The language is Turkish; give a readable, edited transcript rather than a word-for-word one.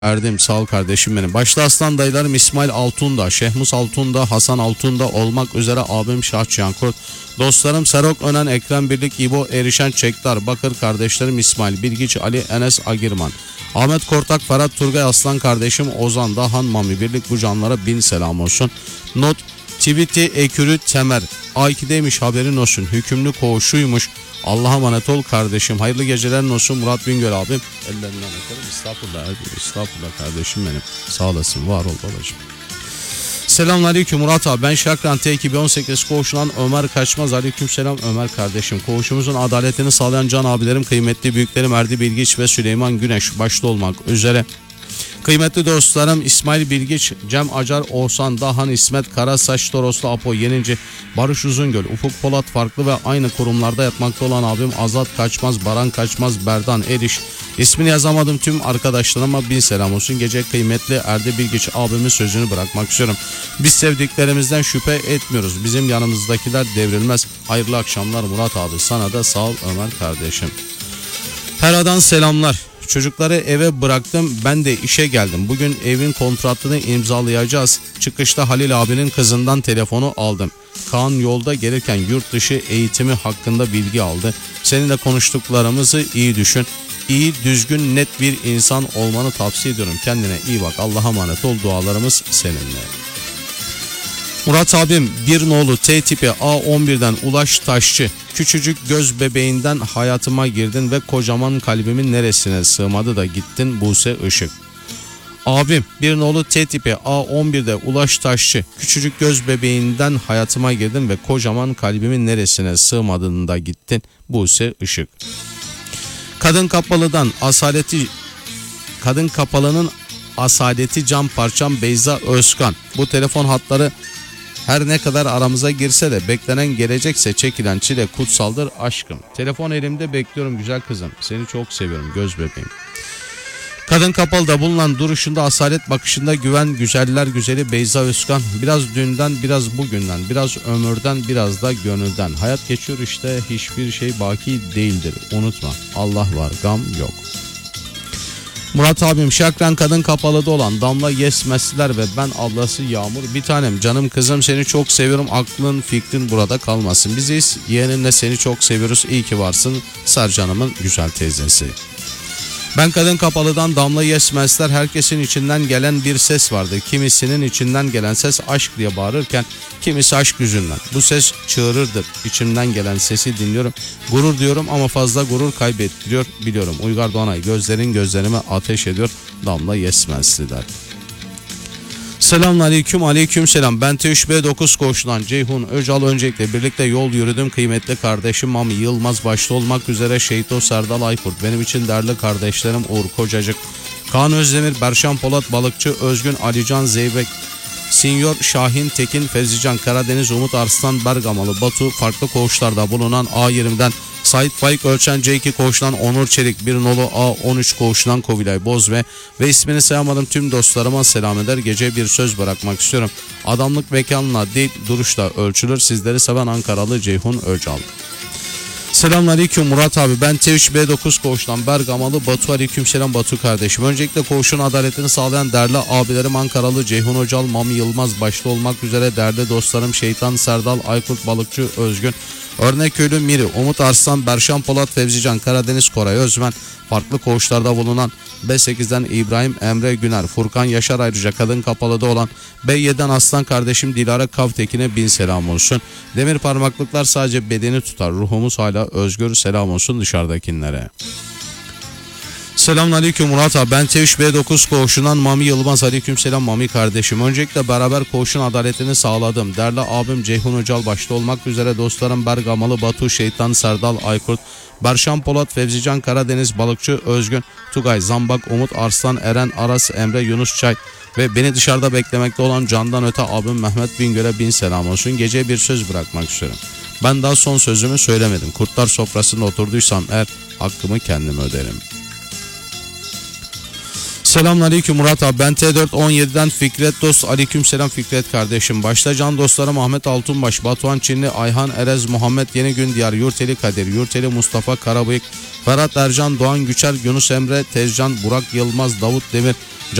Erdim sağ ol kardeşim benim. Başta aslan dayılarım İsmail Altunda, Şehmus Altunda, Hasan Altunda olmak üzere abim Şahçıyan Kurt. Dostlarım Serok Önen, Ekrem Birlik, İbo Erişen Çektar, Bakır kardeşlerim İsmail Bilgiç, Ali Enes Agirman, Ahmet Kortak, Ferhat Turgay, Aslan kardeşim Ozan, Dahan Mami Birlik, bu canlara bin selam olsun. Not Tweet'i Ekürü Temer A2'deymiş, haberin olsun. Hükümlü koğuşuymuş. Allah'a emanet ol kardeşim. Hayırlı gecelerin olsun Murat Bingöl abim. Ellerinden öperim. Estağfurullah kardeşim benim. Sağ olasın, var ol babacığım. Selamünaleyküm Murat abi. Ben Şakran T2018 koğuşundan Ömer Kaçmaz. Aleykümselam Ömer kardeşim. Koğuşumuzun adaletini sağlayan can abilerim, kıymetli büyüklerim Erdi Bilgiç ve Süleyman Güneş başta olmak üzere. Kıymetli dostlarım İsmail Bilgiç, Cem Acar, Oğuzhan Dahan, İsmet Karasaç, Toroslu Apo Yenici, Barış Uzungöl, Ufuk Polat farklı ve aynı kurumlarda yatmakta olan abim Azat Kaçmaz, Baran Kaçmaz, Berdan Eriş. İsmini yazamadım tüm arkadaşlarıma bin selam olsun. Gece kıymetli Erdi Bilgiç abimin sözünü bırakmak istiyorum. Biz sevdiklerimizden şüphe etmiyoruz. Bizim yanımızdakiler devrilmez. Hayırlı akşamlar Murat abi. Sana da sağ ol Ömer kardeşim. Hera'dan selamlar. Çocukları eve bıraktım, ben de işe geldim. Bugün evin kontratını imzalayacağız. Çıkışta Halil abinin kızından telefonu aldım. Kaan yolda gelirken yurt dışı eğitimi hakkında bilgi aldı. Seninle konuştuklarımızı iyi düşün. İyi, düzgün, net bir insan olmanı tavsiye ediyorum. Kendine iyi bak. Allah'a emanet ol. Dualarımız seninle. Murat abim bir nolu T tipi A11'den Ulaş Taşçı. Küçücük göz bebeğinden hayatıma girdin ve kocaman kalbimin neresine sığmadı da gittin Buse Işık. Abim bir nolu T tipi A11'de Ulaş Taşçı. Küçücük göz bebeğinden hayatıma girdin ve kocaman kalbimin neresine sığmadın da gittin Buse Işık. Kadın kapalının asaleti can parçam Beyza Özkan. Bu telefon hatları her ne kadar aramıza girse de beklenen gelecekse çekilen çile kutsaldır aşkım. Telefon elimde, bekliyorum güzel kızım. Seni çok seviyorum göz bebeğim. Kadın kapalıda bulunan duruşunda, asalet bakışında güven, güzeller güzeli Beyza Özkan. Biraz dünden, biraz bugünden, biraz ömürden, biraz da gönülden. Hayat geçiyor işte, hiçbir şey baki değildir. Unutma, Allah var, gam yok. Murat abim Şakran kadın kapalıda olan Damla Yesmezler ve ben ablası Yağmur. Bir tanem canım kızım, seni çok seviyorum, aklın fikrin burada kalmasın. Biziz yeğeninle, seni çok seviyoruz, iyi ki varsın Sercan'ımın güzel teyzesi. Ben kadın kapalıdan Damla Yesmezler. Herkesin içinden gelen bir ses vardır. Kimisinin içinden gelen ses aşk diye bağırırken kimisi aşk yüzünden. Bu ses çığırırdır. İçimden gelen sesi dinliyorum. Gurur diyorum ama fazla gurur kaybettiriyor biliyorum. Uygar Doğanay, gözlerin gözlerime ateş ediyor. Damla Yesmezler. Selamünaleyküm, aleykümselam. Ben T3B9 koğuşundan Ceyhun Öcal. Öncelikle birlikte yol yürüdüm kıymetli kardeşim Mami Yılmaz başta olmak üzere Şehito Serdal Aykurt. Benim için değerli kardeşlerim Uğur Kocacık, Kaan Özdemir, Berşan Polat, Balıkçı Özgün, Alican Zeybek, Sinyor Şahin Tekin, Fevzican Karadeniz, Umut Arslan, Bergamalı Batu, farklı koğuşlarda bulunan A20'den Sait Faik Ölçen, C2 koğuşundan Onur Çelik, bir nolu A13 koğuşundan Kovilay Bozve ve ismini sayamadım tüm dostlarıma selam eder. Gece bir söz bırakmak istiyorum. Adamlık mekanla değil duruşla ölçülür. Sizleri seven Ankaralı Ceyhun Öcal. Selamünaleyküm Murat abi. Ben T3B9 koğuştan Bergamalı Batu. Aleykümselam Batu kardeşim. Öncelikle koğuşun adaletini sağlayan değerli abilerim Ankaralı Ceyhun Öcal, Mami Yılmaz başta olmak üzere değerli dostlarım Şeytan Serdal Aykurt, Balıkçı Özgün, Örnekköylü Miri, Umut Arslan, Berşan Polat, Fevzican Karadeniz, Koray Özmen, farklı koğuşlarda bulunan B8'den İbrahim Emre Güner, Furkan Yaşar, ayrıca kadın kapalıda olan B7'den Aslan kardeşim Dilara Kavtekin'e bin selam olsun. Demir parmaklıklar sadece bedeni tutar, ruhumuz hala özgür, selam olsun dışarıdakilere. Selamünaleyküm Murat abi. Ben T3B9 koğuşundan Mami Yılmaz. Aleykümselam Mami kardeşim. Öncelikle beraber koğuşun adaletini sağladım. Değerli abim Ceyhun Öcal başta olmak üzere dostlarım Bergamalı Batu, Şeytan Serdal Aykurt, Berşan Polat, Fevzican Karadeniz, Balıkçı Özgün, Tugay Zambak, Umut Arslan, Eren Aras, Emre Yunus Çay ve beni dışarıda beklemekte olan candan öte abim Mehmet Bingöl'e bin selam olsun. Geceye bir söz bırakmak istiyorum. Ben daha son sözümü söylemedim. Kurtlar sofrasında oturduysam eğer hakkımı kendim öderim. Selamünaleyküm Murat abi. Ben T4 17'den Fikret Dost. Aleykümselam Fikret kardeşim. Başta can dostlarım Ahmet Altunbaş, Batuhan Çinli, Ayhan Erez, Muhammed Yenigün, Diyar Yurteli Kadir, Yurteli Mustafa Karabıyık, Ferhat Ercan, Doğan Güçer, Yunus Emre, Tezcan, Burak Yılmaz, Davut Demir,